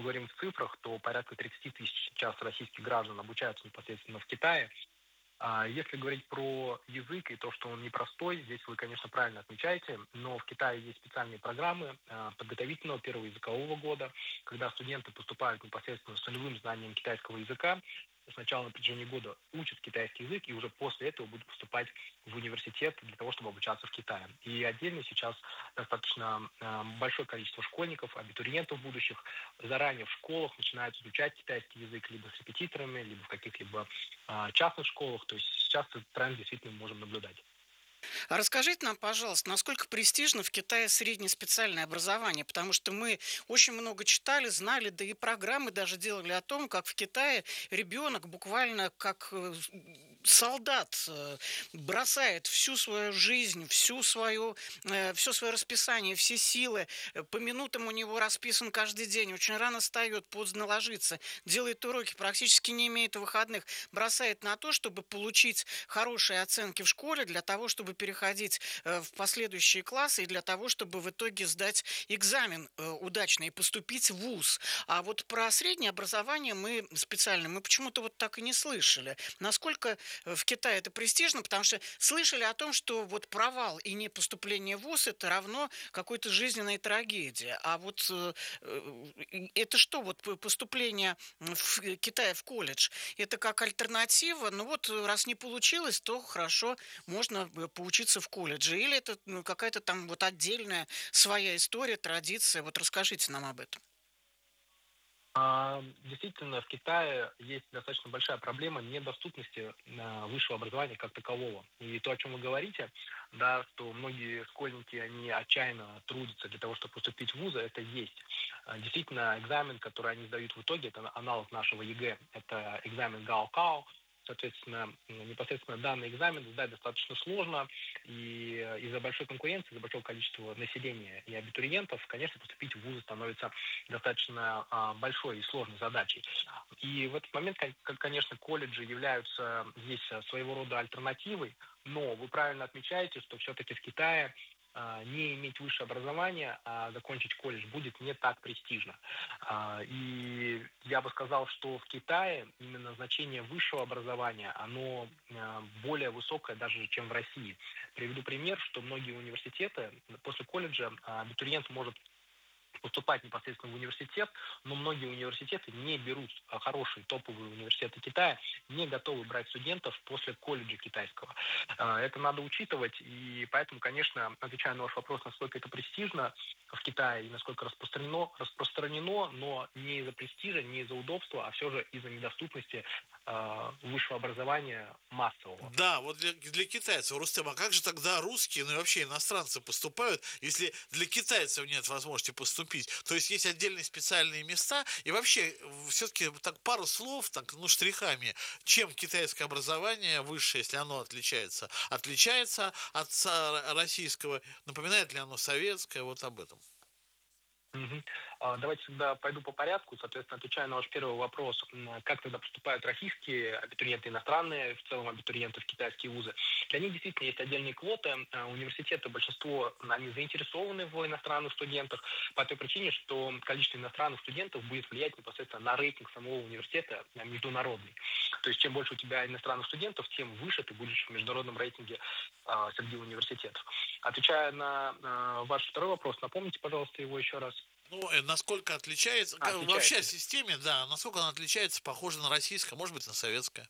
говорим в цифрах, то порядка 30 тысяч сейчас российских граждан обучаются непосредственно в Китае. Если говорить про язык и то, что он непростой, здесь вы, конечно, правильно отмечаете, но в Китае есть специальные программы подготовительного первого языкового года, когда студенты поступают непосредственно с нулевым знанием китайского языка, сначала на протяжении года учат китайский язык и уже после этого будут поступать в университет для того, чтобы обучаться в Китае. И отдельно сейчас достаточно большое количество школьников, абитуриентов будущих заранее в школах начинают изучать китайский язык либо с репетиторами, либо в каких-либо частных школах. То есть сейчас этот тренд действительно мы можем наблюдать. А расскажите нам, пожалуйста, насколько престижно в Китае среднее специальное образование? Потому что мы очень много читали, знали, да и программы даже делали о том, как в Китае ребенок буквально как солдат бросает всю свою жизнь, все свое расписание, все силы. По минутам у него расписан каждый день. Очень рано встает, поздно ложится, делает уроки, практически не имеет выходных. Бросает на то, чтобы получить хорошие оценки в школе, для того, чтобы переходить в последующие классы и для того, чтобы в итоге сдать экзамен удачно и поступить в ВУЗ. А вот про среднее образование мы почему-то вот так и не слышали. Насколько в Китае это престижно, потому что слышали о том, что вот провал и не поступление в ВУЗ это равно какой-то жизненной трагедии. А вот это что, вот поступление в Китае в колледж, это как альтернатива? Ну вот, раз не получилось, то хорошо, можно поучиться в колледже. Или это какая-то там вот отдельная своя история, традиция? Вот расскажите нам об этом. Действительно, в Китае есть достаточно большая проблема недоступности высшего образования как такового. И то, о чем вы говорите, да, что многие школьники, они отчаянно трудятся для того, чтобы поступить в вузы, это есть. Действительно, экзамен, который они сдают в итоге, это аналог нашего ЕГЭ, это экзамен Гаокао. Соответственно, непосредственно данный экзамен сдать достаточно сложно, и из-за большой конкуренции, из-за большого количества населения и абитуриентов, конечно, поступить в вузы становится достаточно большой и сложной задачей. И в этот момент, конечно, колледжи являются здесь своего рода альтернативой, но вы правильно отмечаете, что все-таки в Китае не иметь высшее образование, а закончить колледж будет не так престижно. И я бы сказал, что в Китае именно значение высшего образования, оно более высокое даже, чем в России. Приведу пример, что многие университеты после колледжа абитуриент может поступать непосредственно в университет, но многие университеты не берут хорошие топовые университеты Китая, не готовы брать студентов после колледжа китайского. Это надо учитывать, и поэтому, конечно, отвечая на ваш вопрос, насколько это престижно в Китае и насколько распространено, но не из-за престижа, не из-за удобства, а все же из-за недоступности высшего образования массового. Да, вот для китайцев, Рустем, а как же тогда русские, ну и вообще иностранцы поступают, если для китайцев нет возможности поступить? То есть есть отдельные специальные места, и вообще все-таки так пару слов, так, ну, штрихами, чем китайское образование высшее, если оно отличается? Отличается от российского, напоминает ли оно советское, вот об этом. Мгм. Давайте тогда пойду по порядку. Соответственно, отвечая на ваш первый вопрос, как тогда поступают российские абитуриенты, иностранные, в целом абитуриенты в китайские вузы. Для них действительно есть отдельные квоты. Университеты, большинство, они заинтересованы в иностранных студентах по той причине, что количество иностранных студентов будет влиять непосредственно на рейтинг самого университета международный. То есть, чем больше у тебя иностранных студентов, тем выше ты будешь в международном рейтинге среди университетов. Отвечая на ваш второй вопрос, напомните, пожалуйста, его еще раз. Ну, насколько отличается, вообще о Отличается ли? системе, да, насколько она отличается, похоже на российское, может быть, на советское.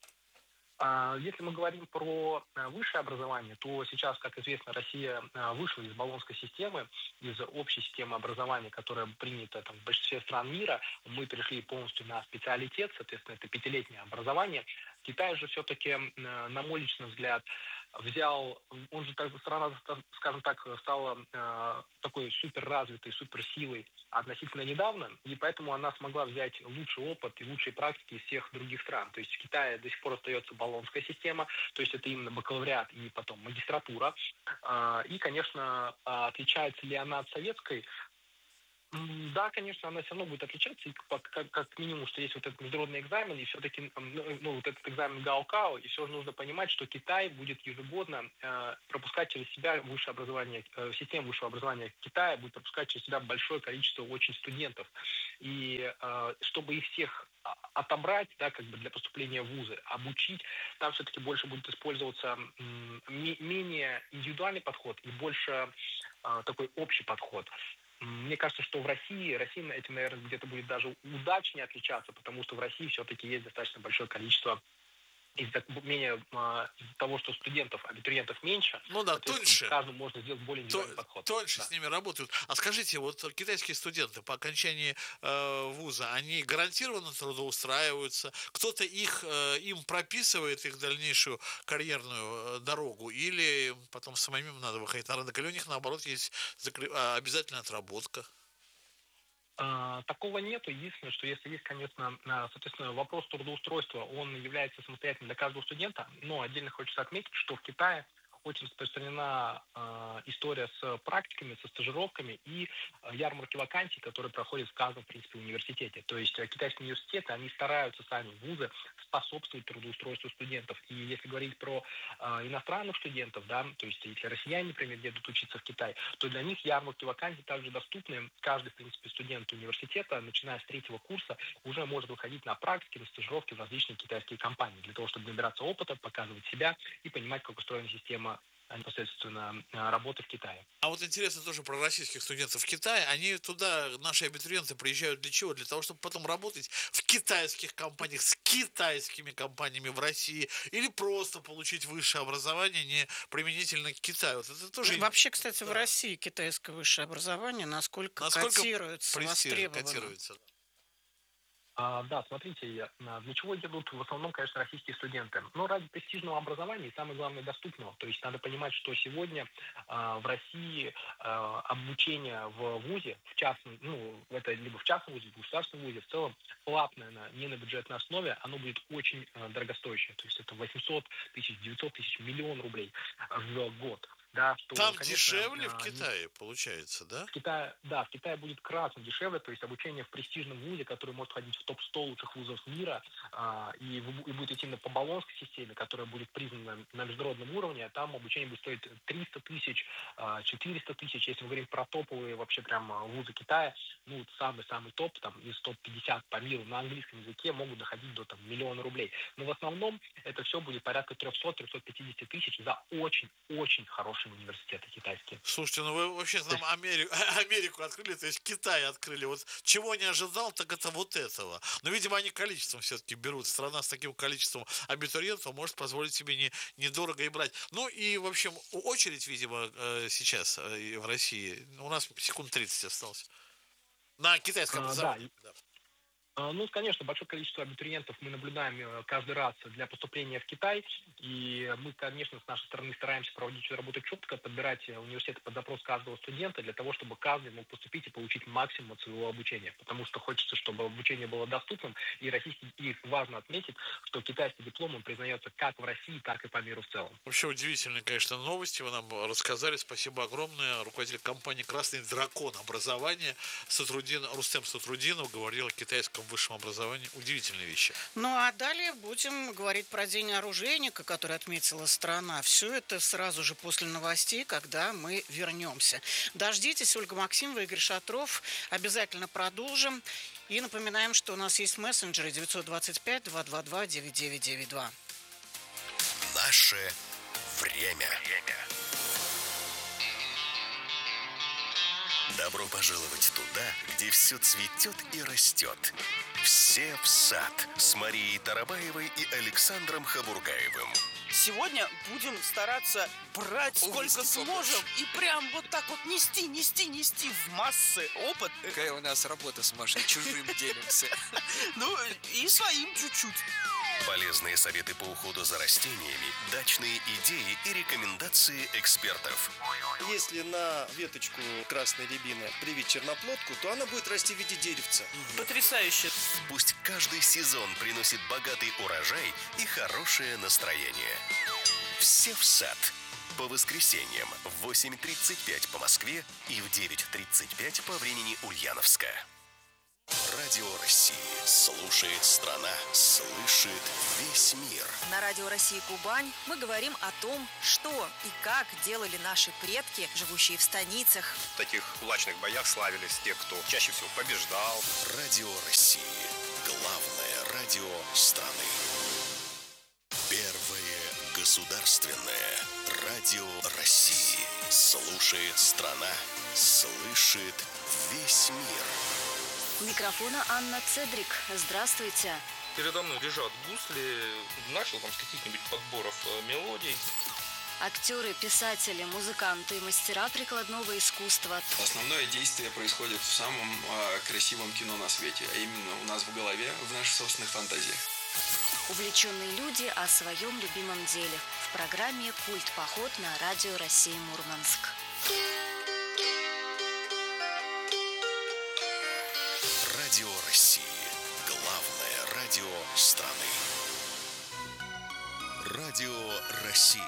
Если мы говорим про высшее образование, то сейчас, как известно, Россия вышла из болонской системы, из общей системы образования, которая принята там, в большинстве стран мира. Мы перешли полностью на специалитет, соответственно, это пятилетнее образование. Китай же все-таки, на мой личный взгляд, взял, он же страна, скажем так, стала такой суперразвитой, суперсилой относительно недавно, и поэтому она смогла взять лучший опыт и лучшие практики из всех других стран. То есть в Китае до сих пор остается болонская система, то есть это именно бакалавриат и потом магистратура. И, конечно, отличается ли она от советской? Да, конечно, она все равно будет отличаться, и как минимум, что есть вот этот международный экзамен, и все-таки, вот этот экзамен Гаокао, и все же нужно понимать, что Китай будет ежегодно пропускать через себя высшее образование, система высшего образования Китая будет пропускать через себя большое количество очень студентов. И чтобы их всех отобрать, да, как бы для поступления в вузы, обучить, там все-таки больше будет использоваться менее индивидуальный подход и больше такой общий подход. Мне кажется, что Россия этим, наверное, где-то будет даже удачнее отличаться, потому что в России все-таки есть достаточно большое количество из-за того, что студентов, абитуриентов меньше, Ну да, соответственно, тоньше. каждому можно сделать более индивидуальный подход. Тоньше Да. с ними работают. А скажите, вот китайские студенты по окончании вуза, они гарантированно трудоустраиваются? Кто-то им прописывает их дальнейшую карьерную дорогу? Или потом самим надо выходить на рынок? Или у них, наоборот, есть обязательная отработка? Такого нету. Единственное, что если есть, конечно, соответственно, вопрос трудоустройства, он является самостоятельным для каждого студента, но отдельно хочется отметить, что в Китае очень распространена история с практиками, со стажировками и ярмарки вакансий, которые проходят в каждом, в принципе, университете. То есть китайские университеты, они стараются сами, вузы, способствовать трудоустройству студентов. И если говорить про иностранных студентов, да, то есть если россияне, например, едут учиться в Китай, то для них ярмарки вакансий также доступны. Каждый, в принципе, студент университета, начиная с 3-го курса, уже может выходить на практики, на стажировки в различные китайские компании, для того, чтобы набираться опыта, показывать себя и понимать, как устроена система непосредственно работы в Китае. А вот интересно тоже про российских студентов в Китае. Они туда, наши абитуриенты, приезжают для чего? Для того, чтобы потом работать в китайских компаниях, с китайскими компаниями в России, или просто получить высшее образование не применительно к Китаю. Вот это тоже... Вообще, кстати, в России китайское высшее образование насколько котируется, востребовано. Котируется. Да, смотрите, для чего едут в основном, конечно, российские студенты? Ну, ради престижного образования и, самое главное, доступного. То есть надо понимать, что сегодня в России обучение в ВУЗе, в частном, это либо в частном ВУЗе, либо в государственном ВУЗе, в целом платное, не на бюджетной основе, оно будет очень дорогостоящее. То есть это 800 тысяч, 900 тысяч, миллион рублей в год. Да, что, Там конечно, дешевле в Китае, получается, да? в Китае будет кратно дешевле, то есть обучение в престижном вузе, который может входить в топ-100 лучших вузов мира, и будет идти по болонской системе, которая будет признана на международном уровне, там обучение будет стоить 300 тысяч, 400 тысяч. Если мы говорим про топовые вообще прям вузы Китая, самый-самый топ, там из топ-50 по миру на английском языке могут доходить до миллиона рублей. Но в основном это все будет порядка 300-350 тысяч за очень-очень хорошие университеты китайские. Слушайте, вы вообще нам Америку открыли, то есть Китай открыли. Вот чего не ожидал, так это вот этого. Но, видимо, они количеством все-таки берут. Страна с таким количеством абитуриентов может позволить себе недорого и брать. Ну и, в общем, очередь, видимо, сейчас в России. У нас секунд 30 осталось. На китайское образование. Да. Конечно, большое количество абитуриентов мы наблюдаем каждый раз для поступления в Китай, и мы, конечно, с нашей стороны стараемся проводить эту работу четко, подбирать университеты под запрос каждого студента для того, чтобы каждый мог поступить и получить максимум от своего обучения, потому что хочется, чтобы обучение было доступным, и важно отметить, что китайский диплом он признается как в России, так и по миру в целом. Вообще удивительные, конечно, новости вы нам рассказали, спасибо огромное. Руководитель компании «Красный дракон» образования Рустем Сатрудинов говорил о китайском высшем образовании. Удивительные вещи. Ну а далее будем говорить про День оружейника, который отметила страна. Все это сразу же после новостей, когда мы вернемся. Дождитесь, Ольга Максимова, Игорь Шатров. Обязательно продолжим. И напоминаем, что у нас есть мессенджеры 925-222-9992. Наше время. Добро пожаловать туда, где все цветет и растет. Все в сад с Марией Тарабаевой и Александром Хабургаевым. Сегодня будем стараться брать сколько сможем и прям вот так вот нести в массы опыт. Какая у нас работа с Машей, чужим делимся. Ну и своим чуть-чуть. Полезные советы по уходу за растениями, дачные идеи и рекомендации экспертов. Если на веточку красной рябины привить черноплодку, то она будет расти в виде деревца. Потрясающе. Пусть каждый сезон приносит богатый урожай и хорошее настроение. Все в сад. По воскресеньям в 8:35 по Москве и в 9:35 по времени Ульяновска. Радио России. Слушает страна. Слышит весь мир. На Радио России Кубань мы говорим о том, что и как делали наши предки, живущие в станицах. В таких кулачных боях славились те, кто чаще всего побеждал. Радио России. Главное радио страны. Первое государственное радио России. Слушает страна. Слышит весь мир. У микрофона Анна Цедрик. Здравствуйте. Передо мной лежат гусли. Начал там с каких-нибудь подборов мелодий. Актеры, писатели, музыканты и мастера прикладного искусства. Основное действие происходит в самом красивом кино на свете, а именно у нас в голове, в наших собственных фантазиях. Увлеченные люди о своем любимом деле. В программе «Культ-поход» на Радио России Мурманск. Радио России. Главное радио страны. Радио России.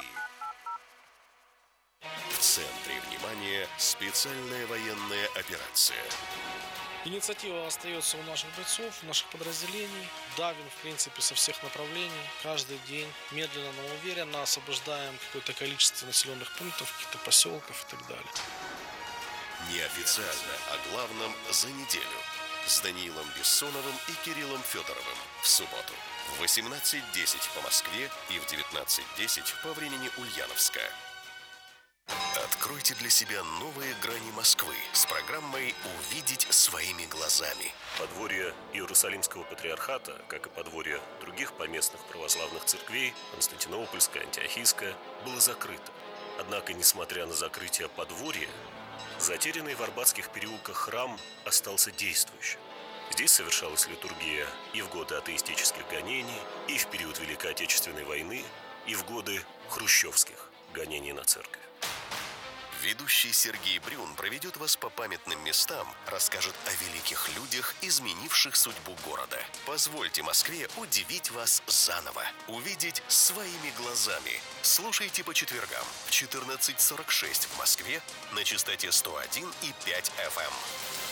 В центре внимания специальная военная операция. Инициатива остается у наших бойцов, у наших подразделений. Давим, в принципе, со всех направлений. Каждый день медленно, но уверенно освобождаем какое-то количество населенных пунктов, каких-то поселков и так далее. Неофициально о главном за неделю. С Даниилом Бессоновым и Кириллом Федоровым в субботу в 18:10 по Москве и в 19:10 по времени Ульяновска. Откройте для себя новые грани Москвы с программой «Увидеть своими глазами». Подворье Иерусалимского патриархата, как и подворье других поместных православных церквей, Константинопольская, Антиохийская, было закрыто. Однако, несмотря на закрытие подворья, затерянный в арбатских переулках храм остался действующим. Здесь совершалась литургия и в годы атеистических гонений, и в период Великой Отечественной войны, и в годы хрущевских гонений на церковь. Ведущий Сергей Брюн проведет вас по памятным местам, расскажет о великих людях, изменивших судьбу города. Позвольте Москве удивить вас заново. Увидеть своими глазами. Слушайте по четвергам в 14:46 в Москве на частоте 101,5 FM.